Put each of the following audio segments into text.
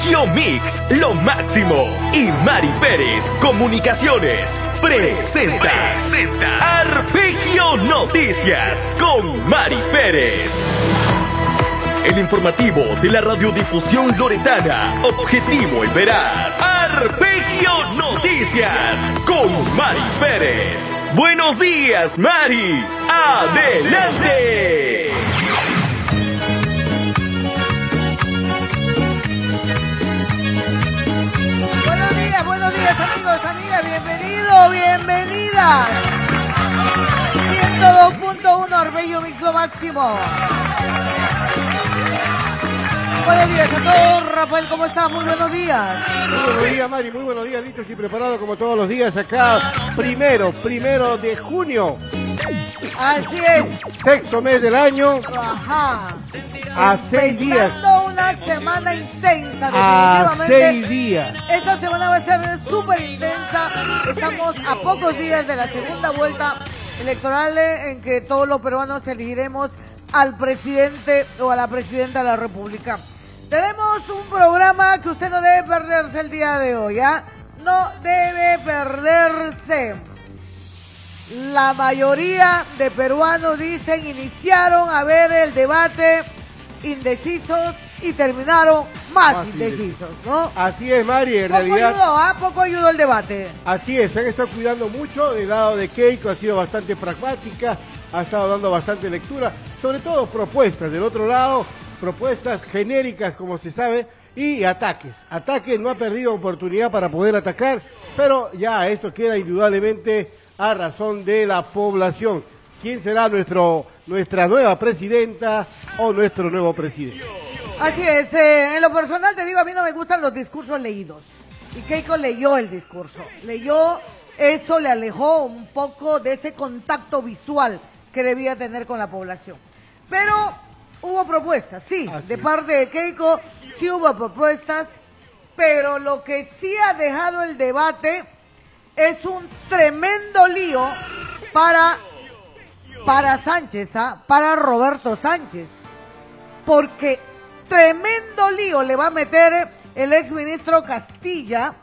Arpegio Mix, lo máximo. Y Mari Pérez, Comunicaciones, presenta Arpegio Noticias con Mari Pérez. El informativo de la radiodifusión loretana, objetivo y veraz. Arpegio Noticias con Mari Pérez. Buenos días, Mari. ¡Adelante! Buenos días, amigos, amigas, bienvenidas. 102.1 Arpegio Mix, lo máximo. Buenos días a todos. Rafael, ¿cómo estás? Muy buenos días. Muy buenos días, Mari, muy buenos días, listos y preparados como todos los días acá. Primero de junio. Así es. Sexto mes del año. Ajá. A 6 días. Una semana intensa, A definitivamente. 6 días. Esta semana va a ser súper intensa. Estamos a pocos días de la segunda vuelta electoral en que todos los peruanos elegiremos al presidente o a la presidenta de la República. Tenemos un programa que usted no debe perderse el día de hoy, ¿ah? No debe perderse. La mayoría de peruanos dicen iniciaron a ver el debate indecisos y terminaron más indecisos, ¿no? Así es, Mari, en realidad. Poco ayudó el debate. Así es, se han estado cuidando mucho. Del lado de Keiko ha sido bastante pragmática, ha estado dando bastante lectura, sobre todo propuestas. Del otro lado, propuestas genéricas, como se sabe, y ataques. Ataques, no ha perdido oportunidad para poder atacar, pero ya esto queda indudablemente a razón de la población. ¿Quién será nuestra nueva presidenta o nuestro nuevo presidente? Así es, en lo personal te digo, a mí no me gustan los discursos leídos. Y Keiko leyó el discurso. Eso le alejó un poco de ese contacto visual que debía tener con la población. Pero hubo propuestas, sí, de parte de Keiko, sí hubo propuestas, pero lo que sí ha dejado el debate es un tremendo lío para Sánchez, para Roberto Sánchez, porque tremendo lío le va a meter el exministro Castilla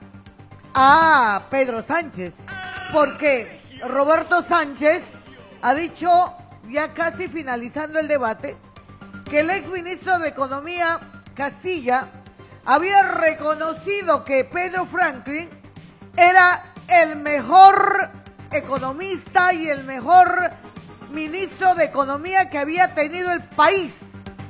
a Pedro Sánchez, porque Roberto Sánchez ha dicho, ya casi finalizando el debate, que el exministro de Economía Castilla había reconocido que Pedro Franklin era el mejor economista y el mejor ministro de Economía que había tenido el país.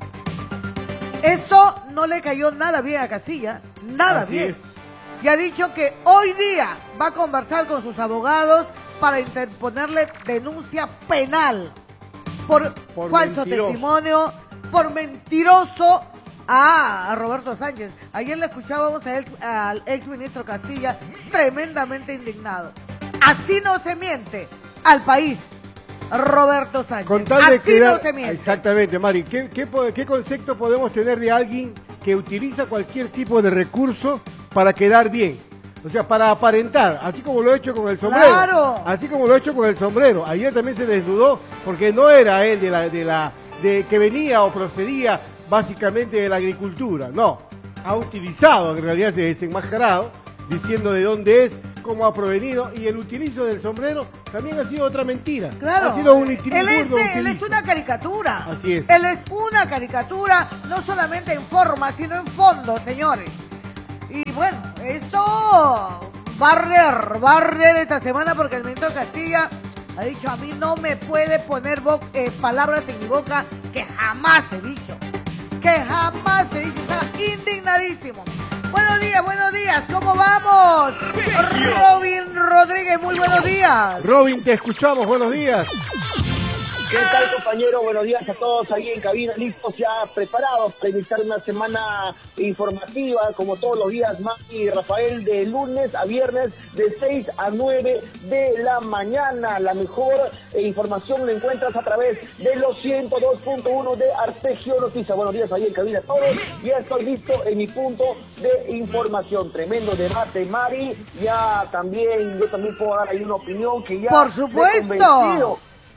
Esto no le cayó nada bien a Castilla, nada Así bien. es. Y ha dicho que hoy día va a conversar con sus abogados para interponerle denuncia penal por falso testimonio, por mentiroso a Roberto Sánchez. Ayer le escuchábamos al exministro Castilla tremendamente indignado. Así no se miente al país, Roberto Sánchez. Con tal de así no se miente. Exactamente, Mari. ¿Qué concepto podemos tener de alguien que utiliza cualquier tipo de recurso para quedar bien? O sea, para aparentar, así como lo he hecho con el sombrero. ¡Claro! Así como lo he hecho con el sombrero. Ayer también se desnudó porque no era él de que venía o procedía básicamente de la agricultura. No, ha utilizado, en realidad se desenmascarado, diciendo de dónde es, cómo ha provenido, y el utilizo del sombrero también ha sido otra mentira. Claro, ha sido un él es una caricatura. Así es. Él es una caricatura, no solamente en forma, sino en fondo, señores. Y bueno, esto va a arder esta semana porque el ministro Castilla ha dicho, a mí no me puede poner palabras en mi boca que jamás he dicho. Estaba indignadísimo. Buenos días, ¿cómo vamos? Robin Rodríguez, muy buenos días. Robin, te escuchamos, buenos días. ¿Qué tal, compañero? Buenos días a todos ahí en cabina, listos ya preparados para iniciar una semana informativa, como todos los días, Mari y Rafael, de lunes a viernes, de 6 a 9 de la mañana. La mejor información la encuentras a través de los 102.1 de Arpegio Noticias. Buenos días ahí en cabina a todos. Ya estoy listo en mi punto de información. Tremendo debate, Mari. Yo también puedo dar ahí una opinión que ya... Por supuesto.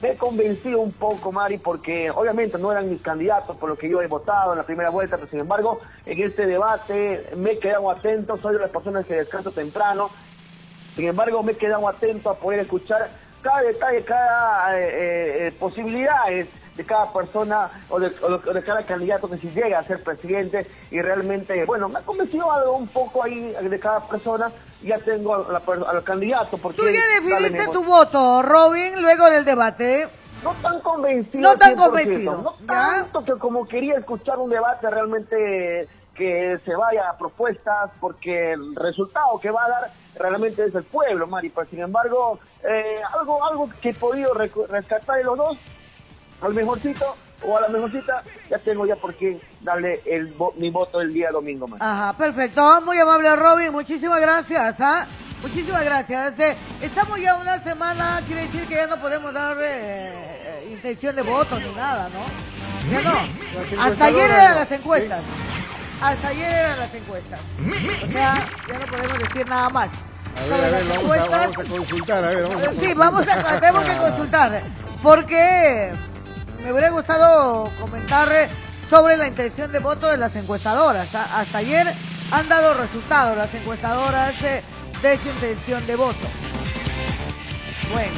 me he convencido un poco, Mari, porque obviamente no eran mis candidatos por lo que yo he votado en la primera vuelta, pero sin embargo, en este debate me he quedado atento, soy de las personas que descanso temprano, sin embargo me he quedado atento a poder escuchar cada detalle, cada posibilidades de cada persona o de cada candidato que si llega a ser presidente, y realmente, bueno, me ha convencido algo un poco ahí de cada persona. Ya tengo al candidato. Porque tú ya definiste tu voto, Robin, luego del debate. No tan convencido. No tan 100%, convencido. No tanto que como quería escuchar un debate realmente que se vaya a propuestas, porque el resultado que va a dar realmente es el pueblo, Mari. Pero sin embargo, algo que he podido rescatar de los dos, al mejorcito o a la mejorcita, ya tengo ya por qué darle mi voto el día domingo, Mari. Ajá, perfecto. Muy amable, Robin. Muchísimas gracias. Muchísimas gracias. Estamos ya una semana, quiere decir que ya no podemos dar intención de voto ni nada, ¿no? Ya no. Hasta ayer eran las encuestas. Hasta ayer eran las encuestas. O sea, ya no podemos decir nada más. A ver, vamos a consultar, Sí, tenemos que consultar. Porque me hubiera gustado comentar sobre la intención de voto de las encuestadoras. Hasta ayer han dado resultados las encuestadoras de su intención de voto. Bueno,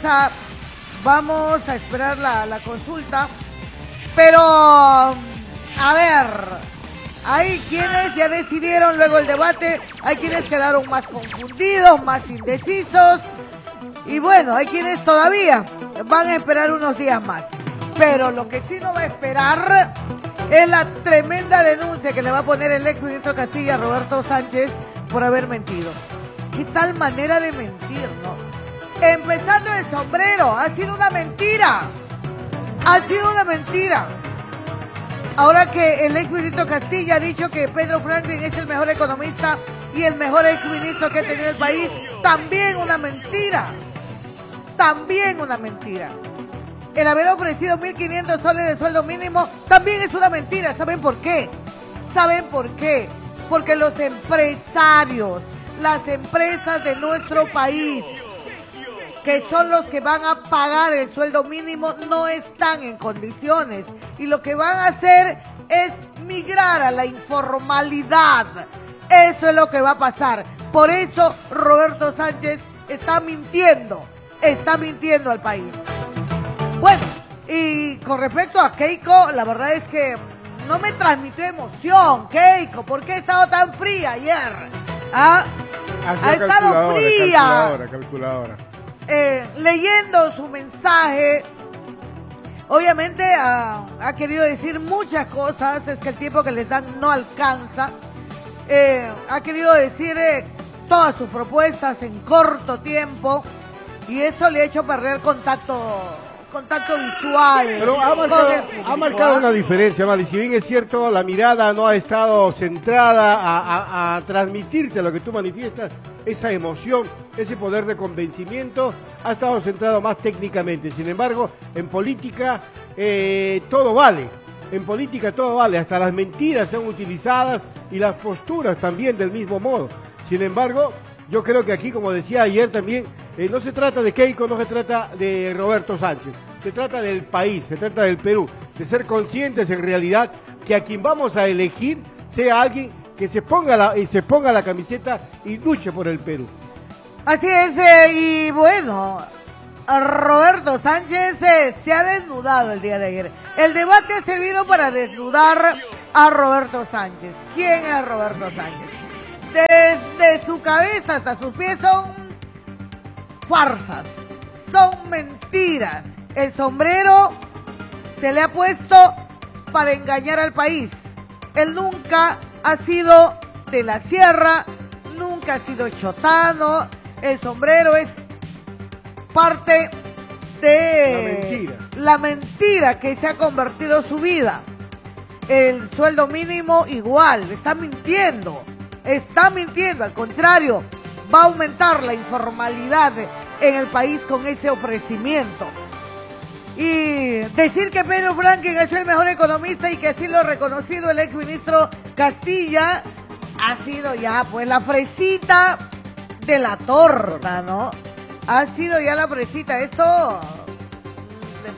vamos a esperar la consulta, pero a ver, hay quienes ya decidieron luego el debate, hay quienes quedaron más confundidos, más indecisos, y bueno, hay quienes todavía van a esperar unos días más. Pero lo que sí no va a esperar es la tremenda denuncia que le va a poner el exministro Castilla, Roberto Sánchez, por haber mentido. ¿Qué tal manera de mentir, no? Empezando el sombrero, ha sido una mentira. Ha sido una mentira. Ahora que el exministro Castilla ha dicho que Pedro Franklin es el mejor economista y el mejor exministro que ha tenido el país, también una mentira. También una mentira. El haber ofrecido 1.500 soles de sueldo mínimo también es una mentira. ¿Saben por qué? ¿Saben por qué? Porque los empresarios, las empresas de nuestro país, que son los que van a pagar el sueldo mínimo, no están en condiciones. Y lo que van a hacer es migrar a la informalidad. Eso es lo que va a pasar. Por eso Roberto Sánchez está mintiendo al país. Bueno, y con respecto a Keiko, la verdad es que no me transmitió emoción, Keiko. ¿Por qué ha estado tan fría ayer? Ha estado fría. Calculadora. Leyendo su mensaje, obviamente ha querido decir muchas cosas, es que el tiempo que les dan no alcanza. Ha querido decir todas sus propuestas en corto tiempo, y eso le ha hecho perder contacto visual. Pero ha marcado una diferencia, Mali. Si bien es cierto, la mirada no ha estado centrada a transmitirte lo que tú manifiestas, esa emoción, ese poder de convencimiento, ha estado centrado más técnicamente. Sin embargo, en política todo vale. En política todo vale, hasta las mentiras son utilizadas y las posturas también del mismo modo. Sin embargo, yo creo que aquí, como decía ayer también, no se trata de Keiko, no se trata de Roberto Sánchez, se trata del país, se trata del Perú, de ser conscientes en realidad que a quien vamos a elegir sea alguien que se ponga la camiseta y luche por el Perú. Así es, y bueno, Roberto Sánchez se ha desnudado el día de ayer. El debate ha servido para desnudar a Roberto Sánchez. ¿Quién es Roberto Sánchez? Desde su cabeza hasta sus pies son farsas, son mentiras. El sombrero se le ha puesto para engañar al país. Él nunca ha sido de la sierra, nunca ha sido chotano. El sombrero es parte de la mentira que se ha convertido su vida. El sueldo mínimo igual, está mintiendo, al contrario, va a aumentar la informalidad en el país con ese ofrecimiento. Y decir que Pedro Franklin es el mejor economista y que así lo ha reconocido el exministro Castilla, ha sido ya pues la fresita de la torta, ¿no? Ha sido ya la fresita, eso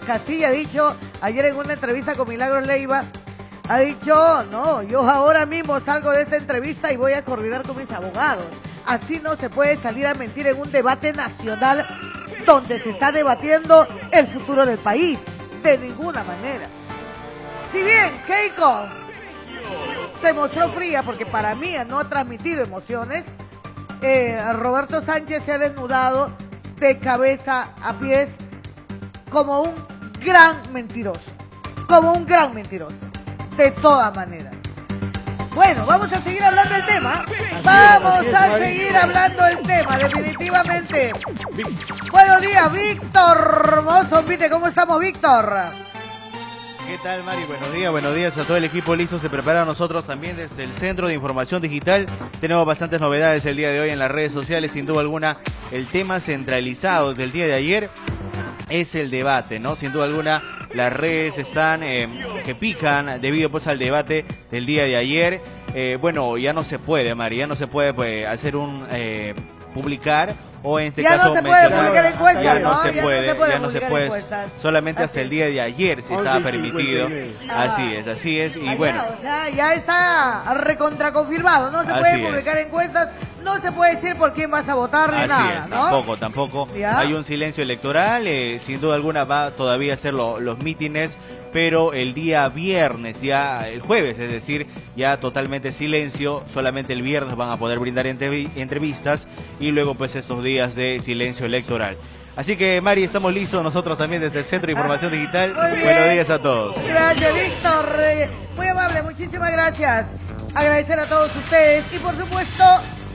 Casilla ha dicho, ayer en una entrevista con Milagros Leiva, ha dicho, no, yo ahora mismo salgo de esta entrevista y voy a coordinar con mis abogados. Así no se puede salir a mentir en un debate nacional donde se está debatiendo el futuro del país. De ninguna manera. Si bien Keiko se mostró fría, porque para mí no ha transmitido emociones, Roberto Sánchez se ha desnudado de cabeza a pies como un gran mentiroso. Como un gran mentiroso. De todas maneras. Bueno, vamos a seguir hablando del tema. Vamos a seguir hablando del tema, definitivamente. Buenos días, Víctor Mozombite. ¿Cómo estamos, Víctor? ¿Qué tal, Mari? Buenos días a todo el equipo listo. Se prepara nosotros también desde el Centro de Información Digital. Tenemos bastantes novedades el día de hoy en las redes sociales. Sin duda alguna, el tema centralizado del día de ayer es el debate, ¿no? Sin duda alguna, las redes están que pican debido pues al debate del día de ayer. Bueno, ya no se puede, Mari, ya no se puede pues, hacer un publicar o en este ya caso no se puede publicar encuestas, ya ¿no? no se Ya no se puede puede, solamente hasta el día de ayer se estaba permitido. Así es, y bueno. O sea, ya está recontraconfirmado, no se puede publicar encuestas, no se puede decir por quién vas a votar ni nada, ¿no? Tampoco. ¿Ya? Hay un silencio electoral, sin duda alguna va todavía a hacer los mítines, pero el día viernes, ya el jueves, es decir, ya totalmente silencio, solamente el viernes van a poder brindar entrevistas y luego pues estos días de silencio electoral. Así que, Mari, estamos listos nosotros también desde el Centro de Información Digital. Buenos días a todos. Gracias, Víctor. Muy amable, muchísimas gracias. Agradecer a todos ustedes y por supuesto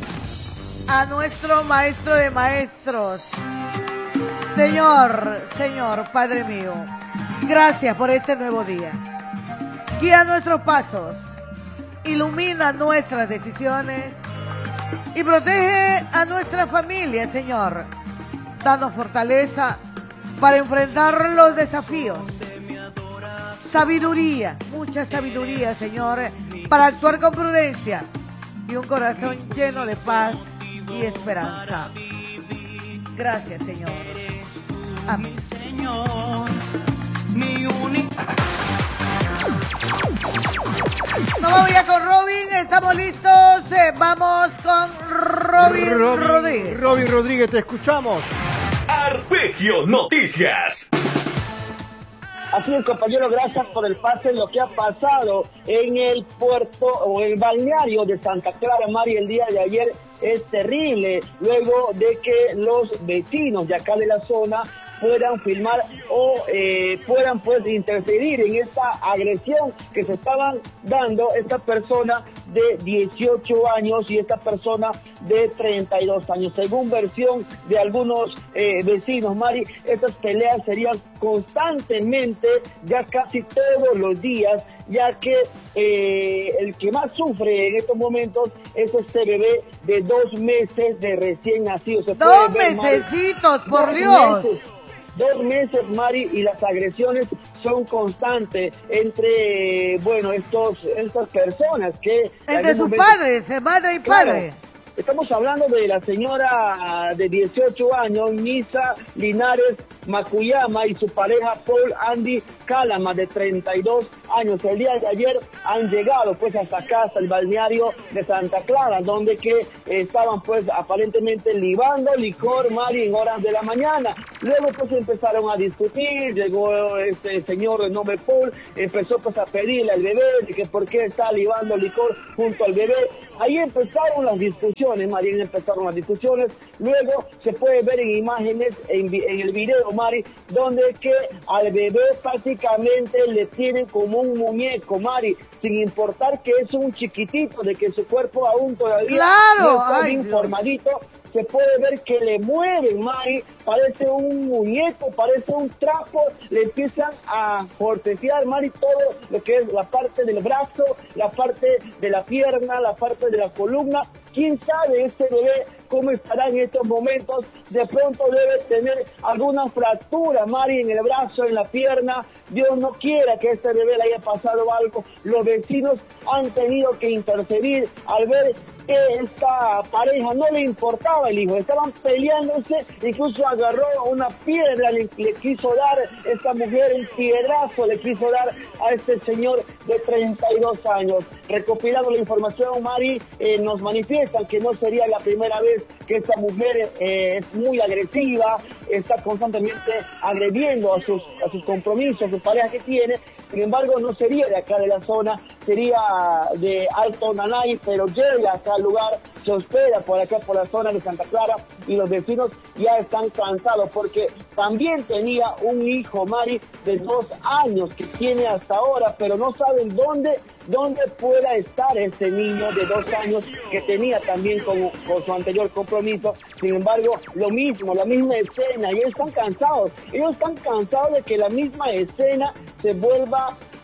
a nuestro maestro de maestros. Señor, Padre mío, gracias por este nuevo día. Guía nuestros pasos, ilumina nuestras decisiones y protege a nuestra familia, Señor. Danos fortaleza para enfrentar los desafíos. Sabiduría, mucha sabiduría, Señor, para actuar con prudencia y un corazón lleno de paz y esperanza. Gracias, Señor. Amén. Nos vamos ya con Robin, estamos listos, vamos con Robin Rodríguez. Robin Rodríguez, te escuchamos. Arpegio Noticias. Así es, compañero, gracias por el pase. Lo que ha pasado en el puerto o el balneario de Santa Clara, Mari, el día de ayer es terrible, luego de que los vecinos de acá de la zona puedan filmar o puedan pues interferir en esta agresión que se estaban dando esta persona de 18 años y esta persona de 32 años. Según versión de algunos vecinos, Mari, estas peleas serían constantemente, ya casi todos los días, ya que el que más sufre en estos momentos es este bebé de 2 meses de recién nacido. ¡2 mesecitos, por Dios! 2 meses, Mari, y las agresiones son constantes entre, bueno, estas personas que... Entre sus padres, madre y padre. Estamos hablando de la señora de 18 años, Nisa Linares Macuyama, y su pareja Paul Andy Calama, de 32 años. El día de ayer han llegado pues hasta acá, hasta el balneario de Santa Clara, donde que estaban pues aparentemente libando licor, Mari, en horas de la mañana. Luego pues empezaron a discutir, llegó este señor de nombre Paul, empezó pues a pedirle al bebé de que por qué está libando licor junto al bebé. Ahí empezaron las discusiones, Mari, empezaron las discusiones. Luego se puede ver en imágenes, en el video, Mari, donde que al bebé prácticamente le tienen como un muñeco, Mari, sin importar que es un chiquitito, de que su cuerpo aún todavía no está bien formadito. Se puede ver que le mueven, Mari, parece un muñeco, parece un trapo, le empiezan a forcejear, Mari, todo lo que es la parte del brazo, la parte de la pierna, la parte de la columna. ¿Quién sabe este bebé cómo estará en estos momentos. De pronto debe tener alguna fractura, Mari, en el brazo, en la pierna. Dios no quiera que este bebé le haya pasado algo. Los vecinos han tenido que interferir al ver que esta pareja no le importaba el hijo, estaban peleándose, incluso agarró una piedra, le quiso dar esta mujer un piedrazo, le quiso dar a este señor de 32 años. Recopilando la información, Mari, nos manifiestan que no sería la primera vez que esta mujer es muy agresiva, está constantemente agrediendo a sus compromisos, a sus parejas que tiene. Sin embargo, no sería de acá de la zona, sería de Alto Nanay, pero llega acá al lugar, se hospeda por acá, por la zona de Santa Clara, y los vecinos ya están cansados porque también tenía un hijo, Mari, de 2 años que tiene hasta ahora, pero no saben dónde pueda estar ese niño de 2 años que tenía también con su anterior compromiso. Sin embargo, lo mismo, la misma escena, y ellos están cansados de que la misma escena se vuelva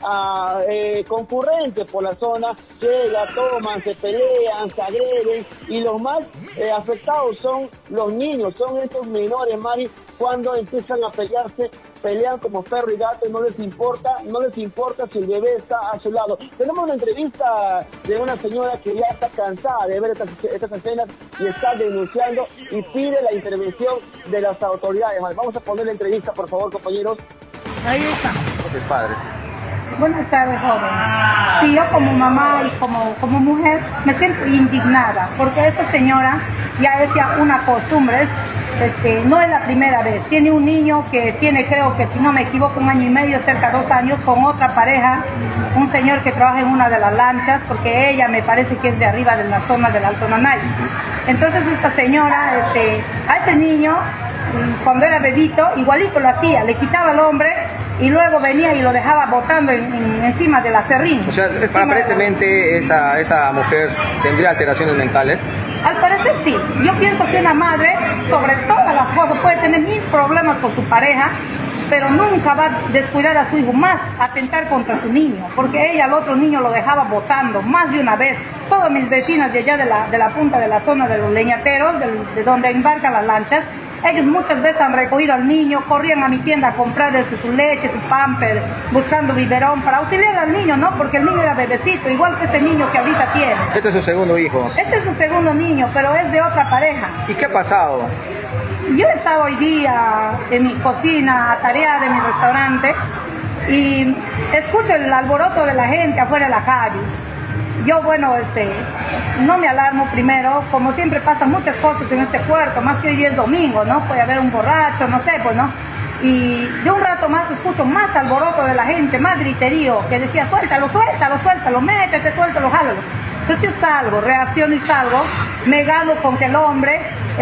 concurrente por la zona, llega, toman, se pelean, se agreden, y los más afectados son los niños, son estos menores, Mari, cuando empiezan a pelearse, pelean como perro y gato y no les importa si el bebé está a su lado. Tenemos una entrevista de una señora que ya está cansada de ver estas escenas y está denunciando y pide la intervención de las autoridades. Vamos a poner la entrevista, por favor, compañeros. Ahí está. Los padres. Buenas tardes, joven. Sí, yo como mamá y como mujer me siento indignada porque esta señora ya es una costumbre, no es la primera vez. Tiene un niño que tiene, creo que si no me equivoco, 1 año y medio, cerca de 2 años, con otra pareja, un señor que trabaja en una de las lanchas, porque ella me parece que es de arriba de la zona del Alto Nanay. Entonces esta señora, a ese niño, cuando era bebito, igualito lo hacía, le quitaba al hombre y luego venía y lo dejaba botando encima de la serrín. O sea, aparentemente esta mujer tendría alteraciones mentales. Al parecer sí. Yo pienso que una madre, sobre todas las cosas, puede tener 1000 problemas con su pareja, pero nunca va a descuidar a su hijo, más atentar contra su niño, porque ella al otro niño lo dejaba botando más de una vez. Todas mis vecinas de allá de la punta de la zona de los leñateros, de donde embarcan las lanchas, ellos muchas veces han recogido al niño, corrían a mi tienda a comprar su leche, su pamper, buscando biberón para auxiliar al niño, ¿no? Porque el niño era bebecito, igual que ese niño que ahorita tiene. Este es su segundo hijo. Este es su segundo niño, pero es de otra pareja. ¿Y qué ha pasado? Yo estaba hoy día en mi cocina, atareada de mi restaurante, y escucho el alboroto de la gente afuera de la calle. Yo, bueno, no me alarmo primero, como siempre pasan muchas cosas en este puerto, más que hoy día es domingo, ¿no? Puede haber un borracho, no sé, pues, ¿no? Y de un rato más escucho más alboroto de la gente, más griterío, que decía, suéltalo, métete, suéltalo, jálalo. Entonces yo salgo, reacciono y salgo, me gano con que el hombre,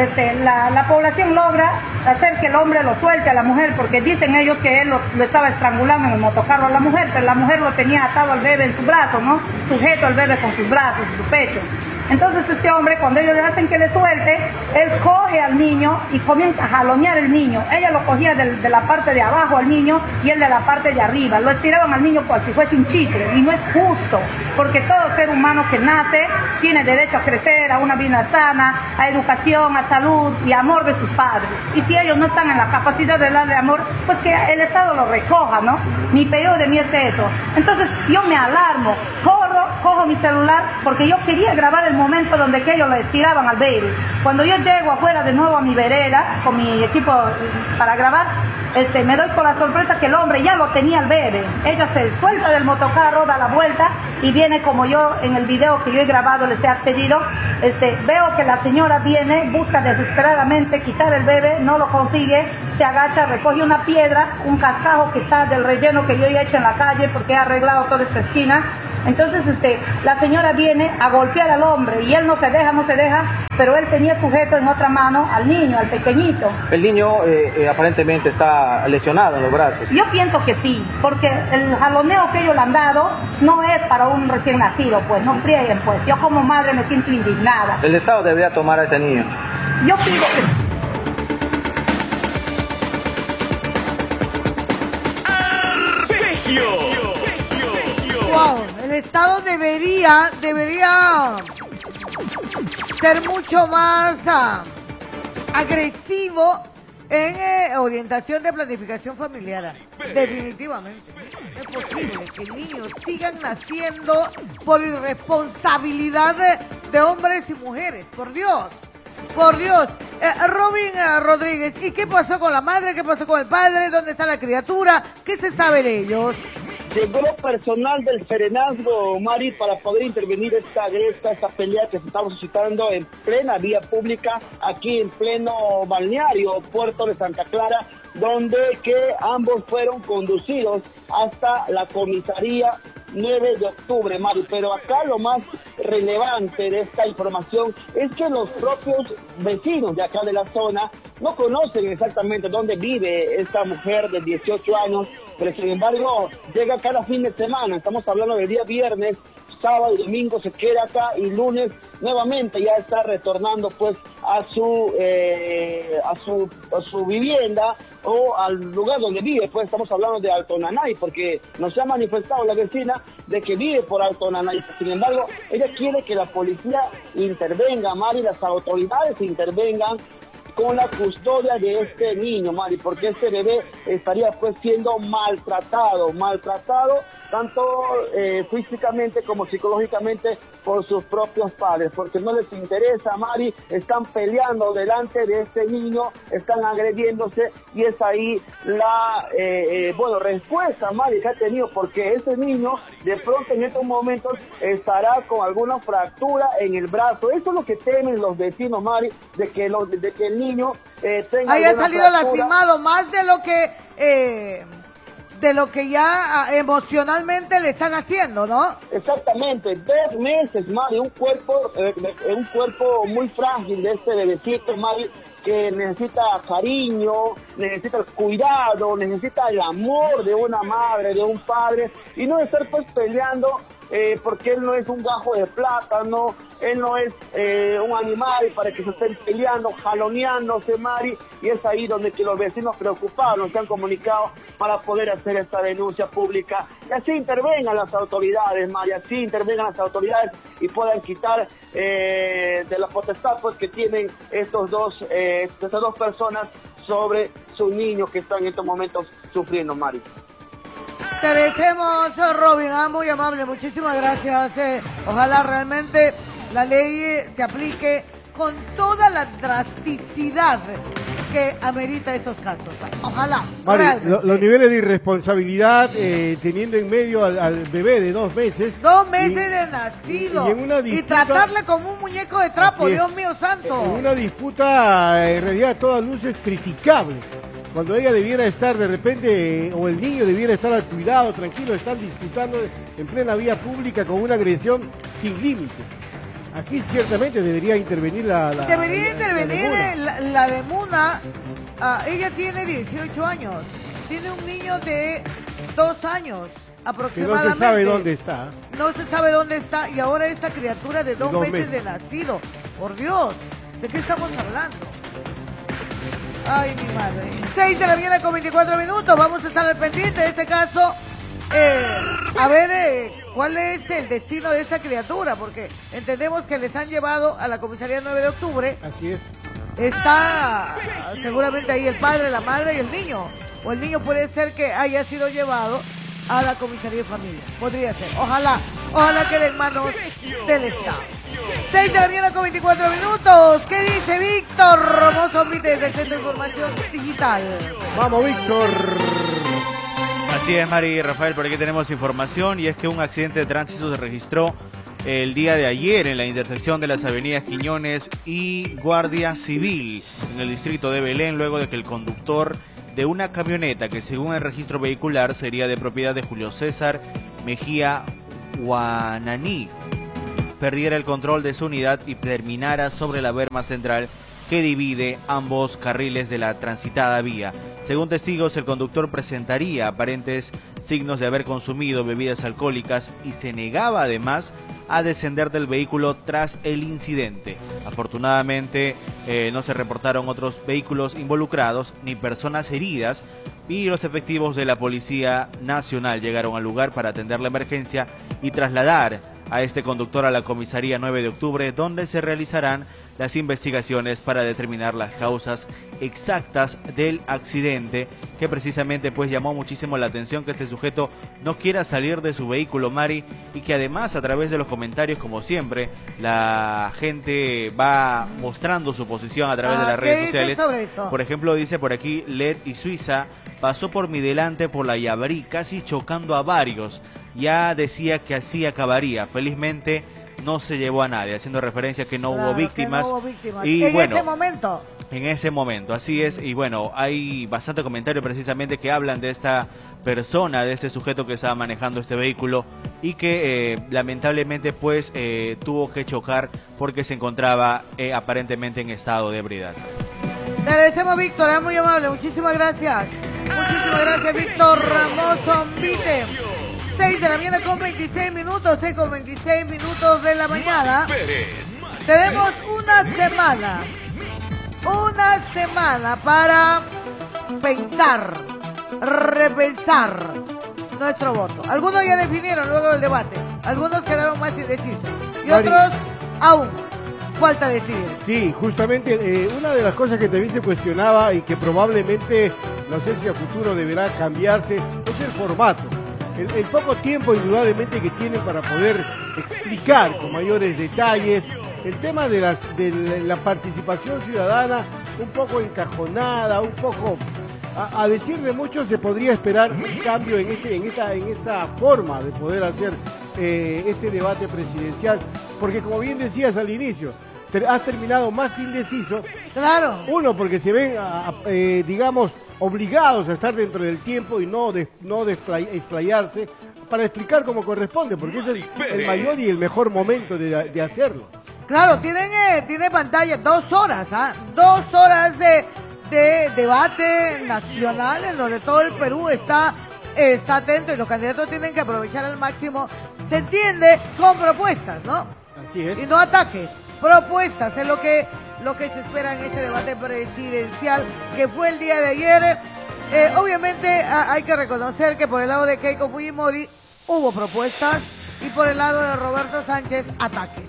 la población logra hacer que el hombre lo suelte a la mujer, porque dicen ellos que él lo estaba estrangulando en el motocarro a la mujer, pero la mujer lo tenía atado al bebé en su brazo, ¿no? Sujeto al bebé con sus brazos, su pecho. Entonces este hombre, cuando ellos le hacen que le suelte, él coge al niño y comienza a jalonear el niño. Ella lo cogía de la parte de abajo al niño y él de la parte de arriba. Lo estiraban al niño como si fuese un chicle, y no es justo, porque todo ser humano que nace tiene derecho a crecer, a una vida sana, a educación, a salud y amor de sus padres. Y si ellos no están en la capacidad de darle amor, pues que el Estado lo recoja, ¿no? Ni peor de mí es eso. Entonces yo me alarmo, cojo mi celular, porque yo quería grabar el momento donde que ellos lo estiraban al baby. Cuando yo llego afuera de nuevo a mi vereda con mi equipo para grabar, me doy con la sorpresa que el hombre ya lo tenía al bebé. Ella se suelta del motocarro, da la vuelta y viene como yo en el video que yo he grabado les he accedido. Veo que la señora viene, busca desesperadamente quitar el bebé, no lo consigue, se agacha, recoge una piedra, un cascajo que está del relleno que yo he hecho en la calle porque he arreglado toda esta esquina. Entonces la señora viene a golpear al hombre y él no se deja, pero él tenía sujeto en otra mano al niño, al pequeñito. El niño aparentemente está lesionado en los brazos. Yo pienso que sí, porque el jaloneo que ellos le han dado no es para un recién nacido, pues, no frieguen, pues. Yo como madre me siento indignada. El Estado debería tomar a este niño. Yo pido que... Wow, el Estado debería ser mucho más agresivo en orientación de planificación familiar. Definitivamente. No es posible que niños sigan naciendo por irresponsabilidad de hombres y mujeres. Por Dios. Por Dios. Robin Rodríguez, ¿y qué pasó con la madre? ¿Qué pasó con el padre? ¿Dónde está la criatura? ¿Qué se sabe de ellos? Llegó personal del Serenazgo, Mari, para poder intervenir esta pelea que se estaba suscitando en plena vía pública, aquí en pleno balneario Puerto de Santa Clara, donde que ambos fueron conducidos hasta la comisaría 9 de octubre, Mari. Pero acá lo más relevante de esta información es que los propios vecinos de acá de la zona no conocen exactamente dónde vive esta mujer de 18 años, pero sin embargo llega cada fin de semana. Estamos hablando del día viernes, sábado y domingo se queda acá, y lunes nuevamente ya está retornando pues a su vivienda o al lugar donde vive. Pues estamos hablando de Alto Nanay, porque nos ha manifestado la vecina de que vive por Alto Nanay. Sin embargo, ella quiere que la policía intervenga, Mari, las autoridades intervengan con la custodia de este niño, Mari, porque este bebé estaría pues siendo maltratado tanto físicamente como psicológicamente por sus propios padres, porque no les interesa, Mari. Están peleando delante de este niño, están agrediéndose, y es ahí la respuesta, Mari, que ha tenido, porque ese niño de pronto en estos momentos estará con alguna fractura en el brazo. Eso es lo que temen los vecinos, Mari, de que el niño tenga haya salido fractura. Lastimado más de lo que ya emocionalmente le están haciendo, ¿no? Exactamente, 3 meses, Mari, un cuerpo muy frágil de este bebecito, Mari, que necesita cariño, necesita el cuidado, necesita el amor de una madre, de un padre, y no estar pues peleando porque él no es un gajo de plátano, él no es un animal para que se estén peleando, jaloneándose, Mari, y es ahí donde que los vecinos preocupados nos han comunicado para poder hacer esta denuncia pública, y así intervengan las autoridades, Mari, así intervengan las autoridades y puedan quitar de la potestad pues que tienen estas dos personas sobre su niño que está en estos momentos sufriendo, Mari. Te agradecemos, Robin, muy amable, muchísimas gracias. Ojalá realmente la ley se aplique con toda la drasticidad que amerita estos casos. Ojalá. Mari, los niveles de irresponsabilidad, teniendo en medio al bebé de 2 meses. 2 meses de nacido. Y tratarle como un muñeco de trapo, Dios mío santo. En una disputa, en realidad, a todas luces criticable. Cuando ella debiera estar de repente, o el niño debiera estar al cuidado, tranquilo, están disputando en plena vía pública con una agresión sin límites. Aquí ciertamente debería intervenir la de Muna. Ella tiene 18 años, tiene un niño de 2 años aproximadamente. Que no se sabe dónde está. No se sabe dónde está, y ahora esta criatura de 2 meses de nacido. Por Dios, ¿de qué estamos hablando? Ay, mi madre. 6 de la mañana con 24 minutos. Vamos a estar al pendiente de este caso. A ver cuál es el destino de esta criatura, porque entendemos que les han llevado a la comisaría 9 de octubre. Así es. Está seguramente ahí el padre, la madre y el niño. O el niño puede ser que haya sido llevado a la comisaría de familia. Podría ser. Ojalá quede en manos del Estado. 6 de la mañana con 24 minutos. ¿Qué dice Víctor Romoso desde el Centro de Información Digital? Vamos, Víctor. Así es, Mari y Rafael, por aquí tenemos información, y es que un accidente de tránsito se registró el día de ayer en la intersección de las avenidas Quiñones y Guardia Civil en el distrito de Belén, luego de que el conductor de una camioneta que según el registro vehicular sería de propiedad de Julio César Mejía Guananí, perdiera el control de su unidad y terminara sobre la berma central que divide ambos carriles de la transitada vía. Según testigos, el conductor presentaría aparentes signos de haber consumido bebidas alcohólicas y se negaba además a descender del vehículo tras el incidente. Afortunadamente no se reportaron otros vehículos involucrados ni personas heridas, y los efectivos de la Policía Nacional llegaron al lugar para atender la emergencia y trasladar a este conductor a la comisaría 9 de octubre, donde se realizarán las investigaciones para determinar las causas exactas del accidente, que precisamente pues llamó muchísimo la atención que este sujeto no quiera salir de su vehículo, Mari, y que además a través de los comentarios, como siempre, la gente va mostrando su posición a través de las redes sociales. Por ejemplo, dice por aquí LED y Suiza: pasó por mi delante por la Yabrí, casi chocando a varios. Ya decía que así acabaría. Felizmente no se llevó a nadie, haciendo referencia a que no hubo víctimas. Y en bueno, ese momento. En ese momento, así es. Y bueno, hay bastante comentario precisamente que hablan de esta persona, de este sujeto que estaba manejando este vehículo y que lamentablemente pues tuvo que chocar porque se encontraba aparentemente en estado de ebriedad. Te agradecemos, Víctor, es muy amable, muchísimas gracias. Muchísimas gracias, Víctor Ramos Zombite. 6 de la mañana con 26 minutos, 6 con 26 minutos de la mañana. Tenemos una semana para pensar, repensar nuestro voto. Algunos ya definieron luego del debate, algunos quedaron más indecisos y otros aún falta decidir. Sí, justamente una de las cosas que también se cuestionaba y que probablemente, no sé si a futuro deberá cambiarse, es el formato. El poco tiempo indudablemente que tienen para poder explicar con mayores detalles el tema de la participación ciudadana, un poco encajonada, un poco, a decir de muchos, se podría esperar un cambio en esta forma de poder hacer este debate presidencial, porque como bien decías al inicio, has terminado más indeciso. Claro. Uno, porque se ven, digamos, obligados a estar dentro del tiempo y no explayarse para explicar como corresponde, porque ese es el mayor y el mejor momento de hacerlo. Claro, tiene pantalla 2 horas, 2 horas de debate nacional en donde todo el Perú está atento y los candidatos tienen que aprovechar al máximo. Se entiende con propuestas, ¿no? Así es. Y no ataques, propuestas es lo que se espera en este debate presidencial que fue el día de ayer. Obviamente hay que reconocer que por el lado de Keiko Fujimori hubo propuestas y por el lado de Roberto Sánchez ataques,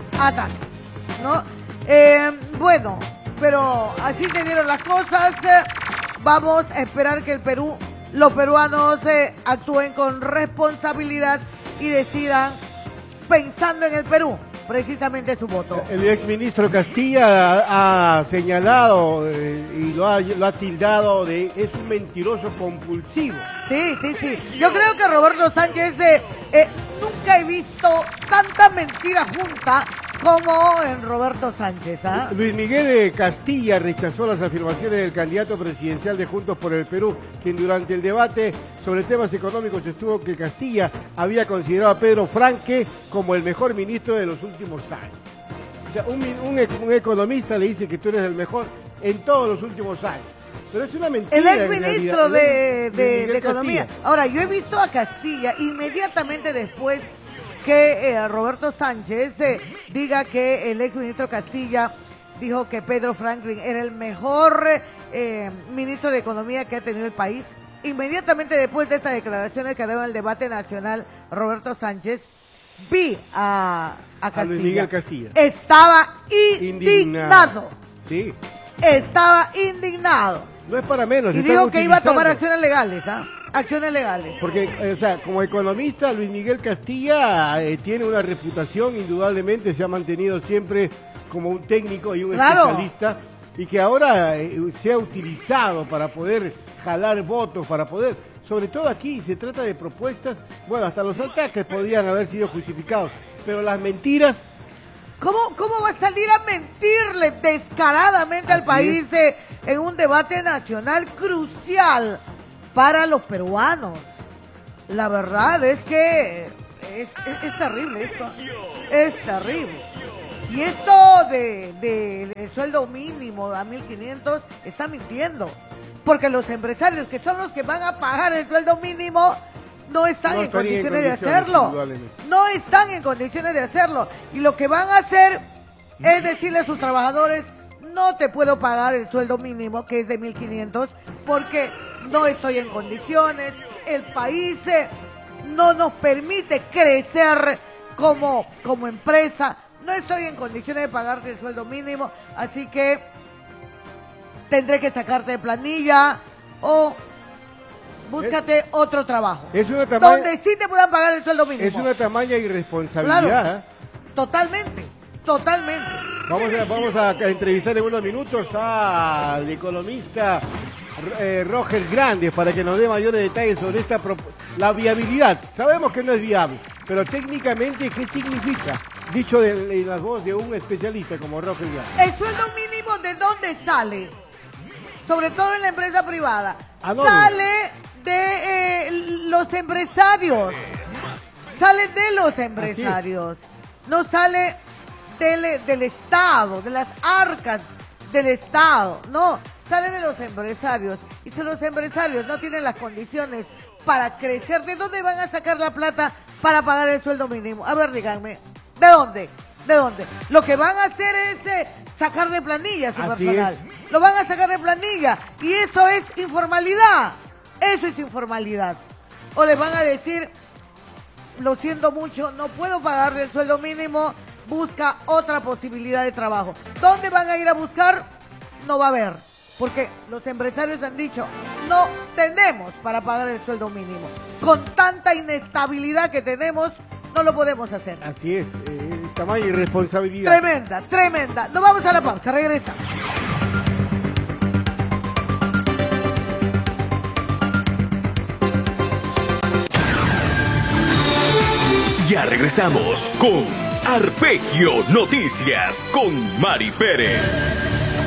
¿no? Bueno, pero así se dieron las cosas. Vamos a esperar que los peruanos actúen con responsabilidad y decidan pensando en el Perú, precisamente su voto. El exministro Castilla ha señalado y lo ha tildado de es un mentiroso compulsivo. Sí. Yo creo que Roberto Sánchez nunca he visto tanta mentira junta como en Roberto Sánchez. Luis Miguel Castilla rechazó las afirmaciones del candidato presidencial de Juntos por el Perú, quien durante el debate sobre temas económicos sostuvo que Castilla había considerado a Pedro Franque como el mejor ministro de los últimos años. O sea, un economista le dice que tú eres el mejor en todos los últimos años. Pero es una mentira. El exministro de Economía. Ahora, yo he visto a Castilla inmediatamente después que Roberto Sánchez diga que el exministro Castilla dijo que Pedro Franklin era el mejor ministro de Economía que ha tenido el país. Inmediatamente después de esas declaraciones que dio en el debate nacional Roberto Sánchez, vi a Castilla. Luis Miguel Castilla. Estaba indignado. Sí. Estaba indignado. No es para menos. Y dijo que iba a tomar acciones legales, acciones legales. Porque, o sea, como economista, Luis Miguel Castilla tiene una reputación, indudablemente se ha mantenido siempre como un técnico y un especialista, y que ahora se ha utilizado para poder jalar votos, para poder, sobre todo aquí se trata de propuestas, bueno, hasta los ataques podrían haber sido justificados, pero las mentiras... ¿Cómo va a salir a mentirle descaradamente al país en un debate nacional crucial para los peruanos? La verdad es que es terrible esto. Es terrible. Y esto del sueldo mínimo a 1.500 está mintiendo. Porque los empresarios, que son los que van a pagar el sueldo mínimo, no están en condiciones de hacerlo. No están en condiciones de hacerlo. Y lo que van a hacer es decirle a sus trabajadores: no te puedo pagar el sueldo mínimo, que es de 1.500, porque no estoy en condiciones. El país no nos permite crecer como empresa. No estoy en condiciones de pagarte el sueldo mínimo, así que tendré que sacarte de planilla o búscate otro trabajo. Es una tamaña, donde sí te puedan pagar el sueldo mínimo. Es una tamaña irresponsabilidad. Claro, totalmente. Vamos a entrevistar en unos minutos al economista Roger Grande para que nos dé mayores detalles sobre la viabilidad. Sabemos que no es viable, pero técnicamente, ¿qué significa? Dicho en las voces de un especialista como Roger Grande. ¿El sueldo mínimo de dónde sale? Sobre todo en la empresa privada. Sale de los empresarios. Sale de los empresarios. No sale del Estado, de las arcas del Estado. No, sale de los empresarios. Y si los empresarios no tienen las condiciones para crecer, ¿de dónde van a sacar la plata para pagar el sueldo mínimo? A ver, díganme, ¿de dónde? ¿De dónde? Lo que van a hacer es sacar de planilla a su personal. Lo van a sacar de planilla. Y eso es informalidad. Eso es informalidad. O les van a decir: lo siento mucho, no puedo pagarle el sueldo mínimo, busca otra posibilidad de trabajo. ¿Dónde van a ir a buscar? No va a haber. Porque los empresarios han dicho: no tenemos para pagar el sueldo mínimo. Con tanta inestabilidad que tenemos, no lo podemos hacer. Así es, tamaña irresponsabilidad. Tremenda, tremenda. Nos vamos a la pausa, regresa. Ya regresamos con Arpegio Noticias con Mari Pérez.